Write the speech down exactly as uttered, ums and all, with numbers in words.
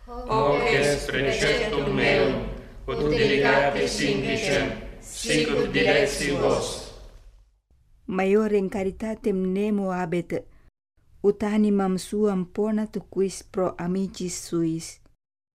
Hoc est preceptum meum, ut delegate simpliciam, sicut dilecti vos. Maior in caritatem nemo habet, ut animam suam ponat quis pro amicis suis.